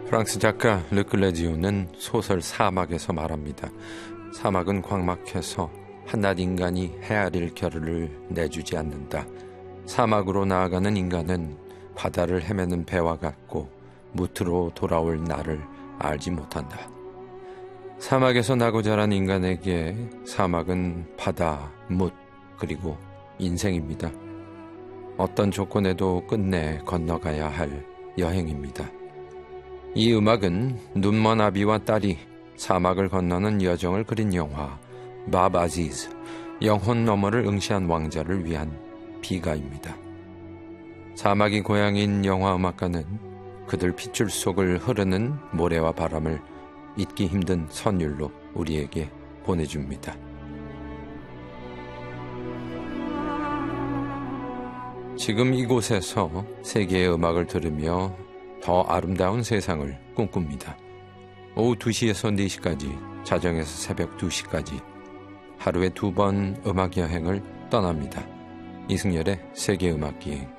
프랑스 작가 르클레지오는 소설 사막에서 말합니다. 사막은 광막해서 한낱 인간이 헤아릴 겨를을 내주지 않는다. 사막으로 나아가는 인간은 바다를 헤매는 배와 같고 무트로 돌아올 날을 알지 못한다. 사막에서 나고 자란 인간에게 사막은 바다, 뭇, 그리고 인생입니다. 어떤 조건에도 끝내 건너가야 할 여행입니다. 이 음악은 눈먼 아비와 딸이 사막을 건너는 여정을 그린 영화 밥 아지즈, 영혼 너머를 응시한 왕자를 위한 비가입니다. 사막이 고향인 영화 음악가는 그들 핏줄 속을 흐르는 모래와 바람을 잊기 힘든 선율로 우리에게 보내줍니다. 지금 이곳에서 세계의 음악을 들으며 더 아름다운 세상을 꿈꿉니다. 오후 2시에서 4시까지, 자정에서 새벽 2시까지 하루에 2번 음악 여행을 떠납니다. 이승열의 세계음악기행.